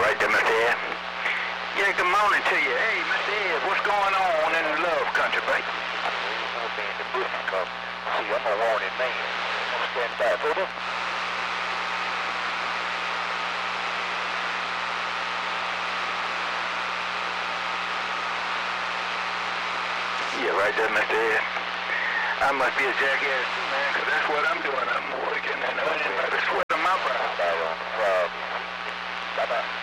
right there, Mr. Ed. Yeah, good morning to you. Hey, Mr. Ed, what's going on in the love country, baby? I'm be in the bush, cause, see, I'm a warning man. I'm standing by for them. Yeah, right there, Mr. Ed. I must be a jackass too, man, because that's what I'm doing. I'm working and earning by the sweat of my brow. Bye-bye.